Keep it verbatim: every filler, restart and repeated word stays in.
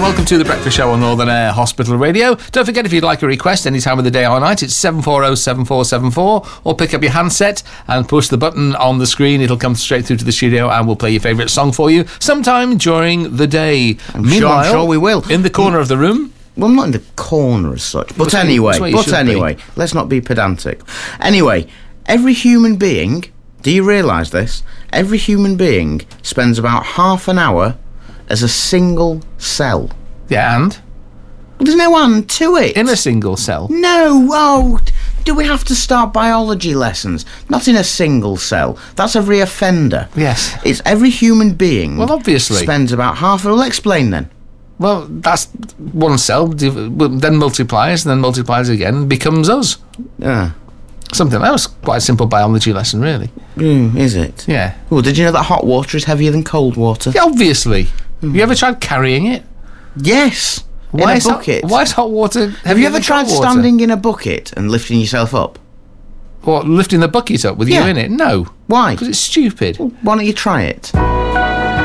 welcome to the Breakfast Show on Northern Air Hospital Radio. Don't forget, if you'd like a request any time of the day or night, it's seven four zero, seven four seven four, or pick up your handset and push the button on the screen. It'll come straight through to the studio and we'll play your favourite song for you sometime during the day. I'm sure, I'm sure we will. In the corner of the room... Well, not in the corner as such. But That's anyway, what you- that's but what you should anyway, let's not be pedantic. Anyway, every human being, do you realise this? Every human being spends about half an hour as a single cell. Yeah, and? There's no end to it. In a single cell. No, oh, do we have to start biology lessons? Not in a single cell. That's a reoffender. Yes. It's every human being. Well, obviously. Spends about half. Well, explain then. Well, that's one cell, then multiplies, and then multiplies again, becomes us. Ah. Something that was quite a simple biology lesson, really. Mm, is it? Yeah. Oh, did you know that hot water is heavier than cold water? Yeah, obviously. Have you ever tried carrying it? Yes. Why in is a hot- bucket. why is hot water heavier Have you ever than tried cold water? standing in a bucket and lifting yourself up? What, lifting the bucket up with Yeah. you in it? No. Why? Because it's stupid. Why don't you try it?